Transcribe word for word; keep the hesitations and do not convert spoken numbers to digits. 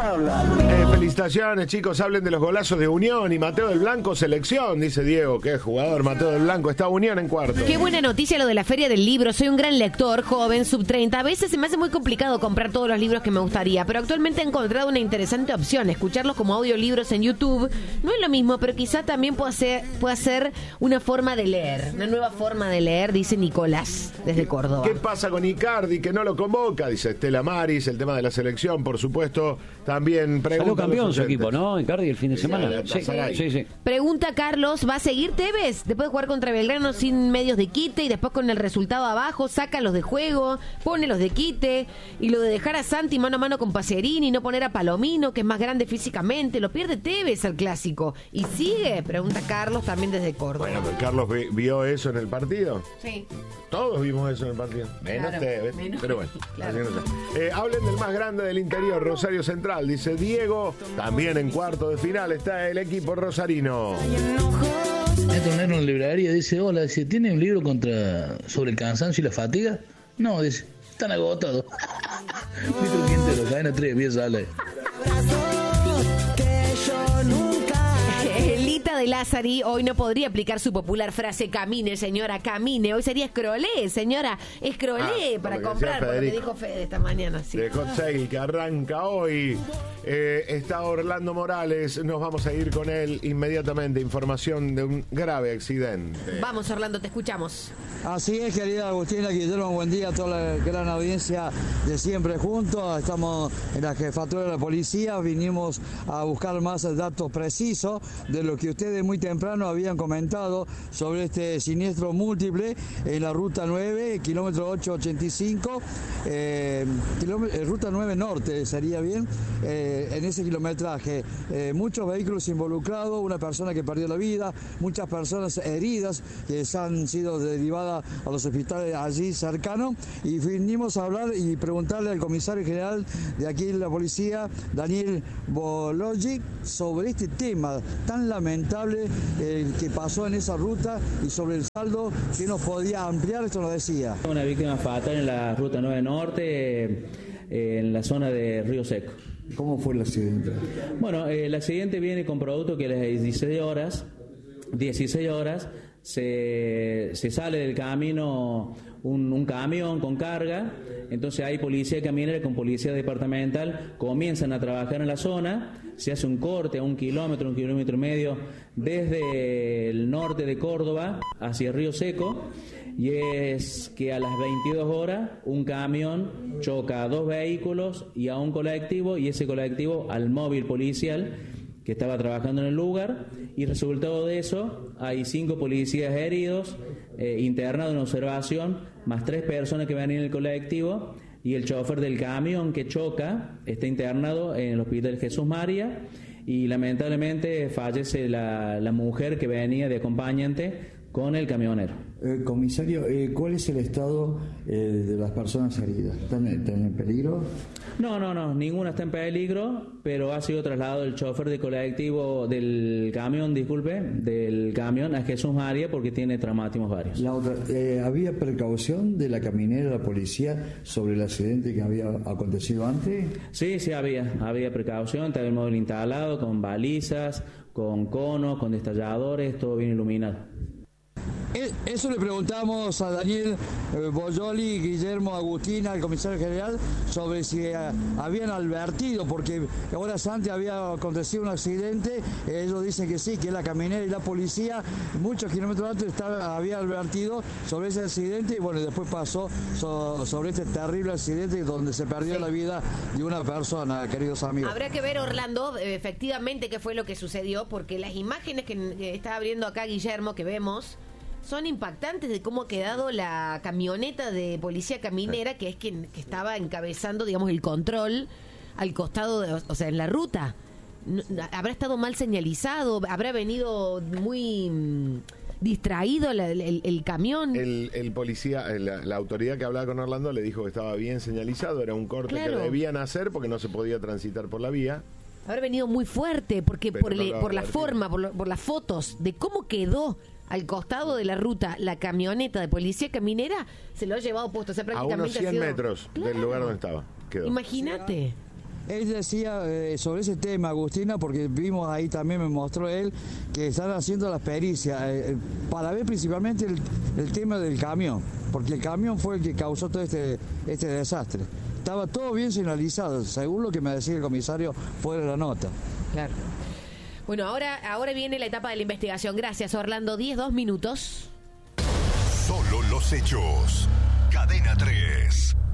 habla. Eh, felicitaciones, chicos. Hablen de los golazos de Unión y Mateo del Blanco, selección, dice Diego. Qué jugador, Mateo del Blanco. Está Unión en cuarto. Qué buena noticia lo de la Feria del Libro. Soy un gran lector, joven, sub treinta. A veces se me hace muy complicado comprar todos los libros que me gustaría, pero actualmente he encontrado una interesante opción. Escucharlos como audiolibros en YouTube no es lo mismo, pero quizá también pueda ser, pueda ser una forma de leer. Una nueva forma de leer, dice Nicolás, desde Córdoba. ¿Qué pasa con Icardi, que no lo convoca? Dice Estela Maris, el tema de la selección, por supuesto. También pregunta. Salió campeón su equipo, ¿no? Icardi el fin de semana. Sí, sí, sí, sí. Pregunta Carlos, ¿va a seguir Tevez? Después de jugar contra Belgrano sin medios de quite y después con el resultado abajo, saca los de juego, pone los de quite, y lo de dejar a Santi mano a mano con Pacerini, no poner a Palomino, que es más grande físicamente, lo pierde Tevez al clásico. ¿Y sigue? Pregunta Carlos también desde Córdoba. Bueno, pero Carlos vi- vio eso en el partido. Sí. Todos vimos eso en el partido. Menos Claro, Tevez. menos. Pero bueno. Claro. así no sé. Eh, hablen del más grande del interior, Rosario Central. Dice Diego. También en cuarto de final está el equipo rosarino. Este tornero en la librería dice, hola, dice, ¿tiene un libro contra sobre el cansancio y la fatiga? No, dice, están agotados. Víctor Quintero, cadena tres, bien sale. Elita de Lázari hoy no podría aplicar su popular frase camine, señora, camine. Hoy sería escrolé, señora, escrolé Ah, para por lo que comprar, decía por lo que Federico. dijo Fede esta mañana. Sí. De Hot Sale que arranca hoy. Eh, está Orlando Morales. Nos vamos a ir con él inmediatamente. Información de un grave accidente. Vamos, Orlando, te escuchamos. Así es, querida Agustina, Guillermo, buen día a toda la gran audiencia de Siempre Juntos. Estamos en la jefatura de la policía, vinimos a buscar más datos precisos de lo que ustedes muy temprano habían comentado sobre este siniestro múltiple en la ruta nueve, kilómetro ocho ochenta y cinco, eh, kilómetro, eh, ruta nueve norte sería bien, eh, en ese kilometraje. Eh, muchos vehículos involucrados, una persona que perdió la vida, muchas personas heridas que han sido derivadas a los hospitales allí cercanos, y vinimos a hablar y preguntarle al comisario general de aquí de la policía, Daniel Bologgi, sobre este tema tan lamentable eh, que pasó en esa ruta y sobre el saldo que nos podía ampliar. Esto nos decía. Una víctima fatal en la ruta nueve norte, eh, en la zona de Río Seco. ¿Cómo fue el accidente? Bueno, eh, el accidente viene con producto que a las dieciséis horas, dieciséis horas, se, se sale del camino un, un camión con carga, entonces hay policía caminera con policía departamental, comienzan a trabajar en la zona, se hace un corte a un kilómetro, un kilómetro y medio, desde el norte de Córdoba hacia Río Seco, y es que a las veintidós horas un camión choca a dos vehículos y a un colectivo, y ese colectivo al móvil policial que estaba trabajando en el lugar, y resultado de eso hay cinco policías heridos, eh, internados en observación, más tres personas que venían en el colectivo, y el chofer del camión que choca está internado en el hospital Jesús María, y lamentablemente fallece la, la mujer que venía de acompañante con el camionero. Eh, comisario, eh, ¿cuál es el estado eh, de las personas heridas? ¿Están, están en peligro? No, no, no, ninguna está en peligro, pero ha sido trasladado el chofer del colectivo, del camión, disculpe, del camión a Jesús María porque tiene traumatismos varios. La otra, eh, ¿había precaución de la caminera, la policía, sobre el accidente que había acontecido antes? Sí, sí, había, había precaución, estaba el móvil instalado con balizas, con conos, con destalladores, todo bien iluminado. Eso le preguntamos a Daniel eh, Boyoli, Guillermo Agustina, el comisario general, sobre si eh, habían advertido, porque horas antes había acontecido un accidente. Eh, ellos dicen que sí, que la caminera y la policía muchos kilómetros antes estaba, había advertido sobre ese accidente, y bueno, después pasó so, sobre este terrible accidente donde se perdió sí. la vida de una persona, queridos amigos. Habrá que ver, Orlando, efectivamente qué fue lo que sucedió, porque las imágenes que, que está abriendo acá Guillermo, que vemos, son impactantes de cómo ha quedado la camioneta de policía caminera, que es quien que estaba encabezando, digamos, el control al costado, de, o sea, en la ruta. Habrá estado mal señalizado, habrá venido muy mmm, distraído la, el, el camión. El, el policía, la, la autoridad que hablaba con Orlando le dijo que estaba bien señalizado, era un corte claro. que debían hacer porque no se podía transitar por la vía. Habrá venido muy fuerte, porque Pero por, no le, por la forma, por, lo, por las fotos de cómo quedó al costado de la ruta la camioneta de policía caminera, se lo ha llevado puesto, o sea, prácticamente a unos cien ha sido... metros claro. del lugar donde estaba. Quedó. Imagínate. él decía eh, sobre ese tema, Agustina, porque vimos ahí también, me mostró él, que están haciendo las pericias, eh, para ver principalmente el, el tema del camión, porque el camión fue el que causó todo este, este desastre. Estaba todo bien señalizado, según lo que me decía el comisario fuera de la nota. Claro. Bueno, ahora, ahora viene la etapa de la investigación. Gracias, Orlando. diez, dos minutos. Solo los hechos. Cadena tres.